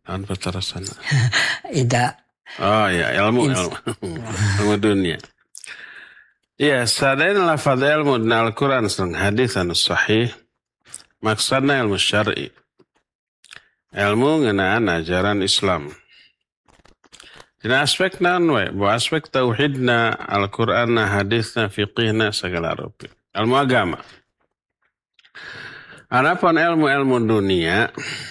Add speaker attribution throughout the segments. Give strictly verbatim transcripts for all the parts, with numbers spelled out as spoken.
Speaker 1: Naon pacarosana?
Speaker 2: Ida.
Speaker 1: Oh ya, ilmu ilmu. Ilmu dunia. Ya, sadain lafaz ilmu di Al-Quran serang hadis anu sahih. Maksudna ilmu syar'i. Ilmu ngeunaan ajaran Islam. Dina aspek naon we? Bu aspek tauhidna, Al-Qur'anna, hadisna, fiqihna segala rupa. Ilmu agama. Adapun ilmu-ilmu dunia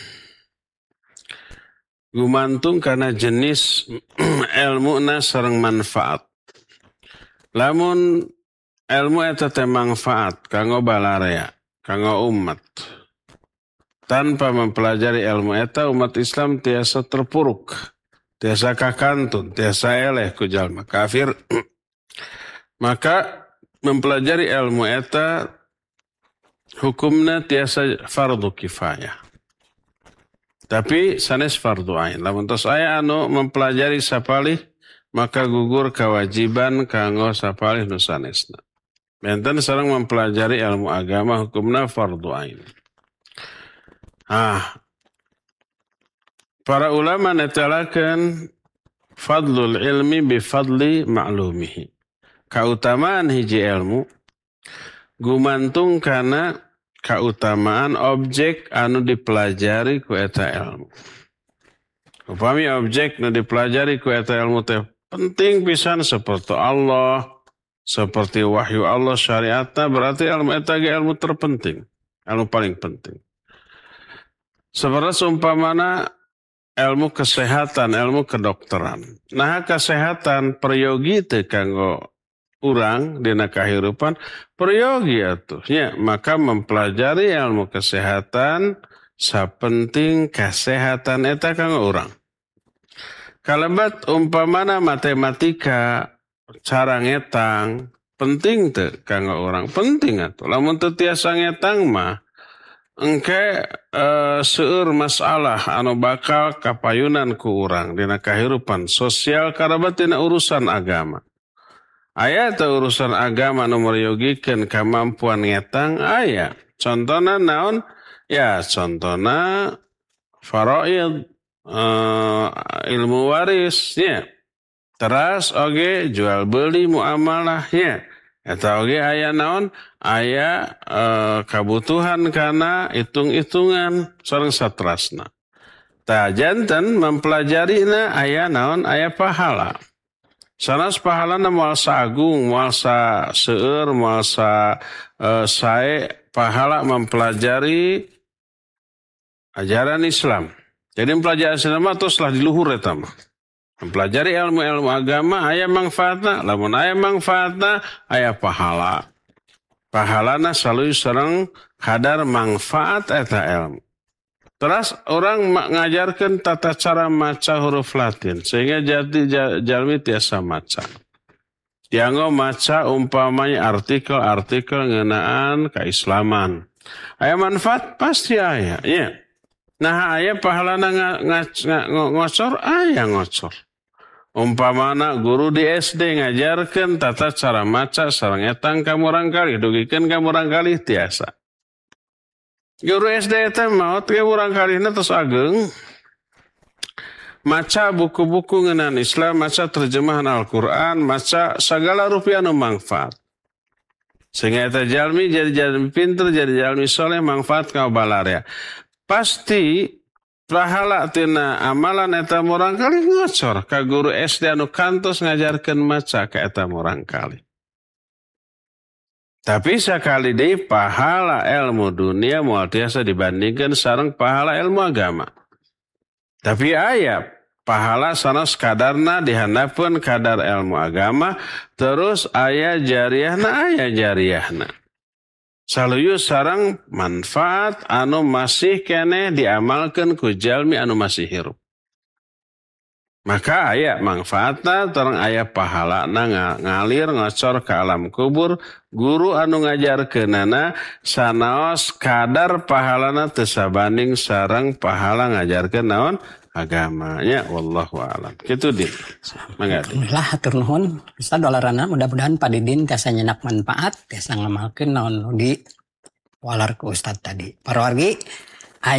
Speaker 1: gumantung karena jenis ilmuna sareng manfaat. Lamun ilmu eta teh manfaat kanggo balarea, kanggo umat. Tanpa mempelajari ilmu eta umat Islam tiasa terpuruk, tiasa kakantun, tiasa eleh ku jalma kafir. Maka mempelajari ilmu eta hukumna tiasa fardu kifayah. Tapi sanes fardu ain. Lamun tos aya anu mempelajari sapalih maka gugur kewajiban kanggo sapalih nu sanesna. Benten sareng mempelajari ilmu agama hukumna fardu ain. Ah, para ulama netelakeun fadlul ilmi bi fadli ma'lumihi. Kautamaan hiji ilmu gumantung kana kautamaan objek anu dipelajari ku eta ilmu. Upami objek anu dipelajari ku eta ilmu teh penting pisan seperti Allah, seperti wahyu Allah syariatna, berarti ilmu eta ge ilmu terpenting, ilmu paling penting. Seperti umpamana ilmu kesehatan, ilmu kedokteran. Nah, kesehatan peryogi teh kanggo urang dina kahirupan peryogi atuh nya, maka mempelajari ilmu kesehatan sapenting kesehatan eta kanggo urang. Kalebat umpamana matematika cara ngetang penting teu kanggo urang, penting atuh. Lamun teu tiasa ngetang mah engke uh, seueur masalah anu bakal kapayunan ku urang dina kahirupan sosial karabat dina urusan agama. Aya teh urusan agama anu meryogikeun kamampuan ngetang aya. Contona naon? Ya contona faraid, uh, ilmu waris ya. Teras oge jual beli muamalah ya. Eta oge aya naon? Aya uh, kabutuhan kana hitung-hitungan sareng satrasna. Tah janten mempelajarina aya naon? Aya pahala. Sanes pahalana moal sagung, moal sa seueur, moal sa uh, sae pahala mempelajari ajaran Islam. Jadi mempelajari Islam terus lah diluhur eta mah. Mempelajari ilmu-ilmu agama aya manfaatna, lamun aya manfaatna aya pahala. Pahalana selalu sareng kadar manfaat eta ilmu. Terus orang ngajarkan tata cara maca huruf Latin sehingga jadi jalmi tiasa maca. Dianggo maca umpamanya artikel-artikel ngeunaan keislaman. Aya manfaat pasti aya, ya. Nah aya pahalana ngocor aya ngocor. Umpamana guru di S D ngajarkan tata cara maca sareng etang ka murang kalih dugikeun ka murang kalih tiasa. Guru S D teh maot ge urang kalihna tos ageng maca buku-buku ngeunaan Islam, maca terjemahan Al-Qur'an, maca sagala rupiah anu manfaat. Sehingga eta jalmi jadi jalmi pinter, jadi jalmi soleh manfaat ka balarea. Pasti pahala tina amalan eta murang kalih ngocor ka guru S D anu kantos ngajarkeun maca ka eta murang kalih. Tapi sekali deui pahala ilmu dunia moal tiasa dibandingkan sareng pahala ilmu agama. Tapi aya pahala sanes kadarna dihandapkeun kadar ilmu agama, terus aya jariyahna aya jariyahna. Saluyu sareng manfaat anu masih keneh diamalkeun ku jalmi anu masih hirup. Maka aya manfaatna terang aya pahalana ngalir ngocor ke alam kubur. Guru anu ngajarkeunana sanaos kadar pahalana teu sabanding sareng pahala ngajarkeun naon agamanya. Wallahu a'lam. Kitu Din. Mangga.
Speaker 2: Alhamdulillah hatur nuhun Ustaz dolarana, mudah-mudahan Pak Didin tiasa nyenak manfaat tiasa ngamalkeun naon nu di walar ku Ustaz tadi. Para wargi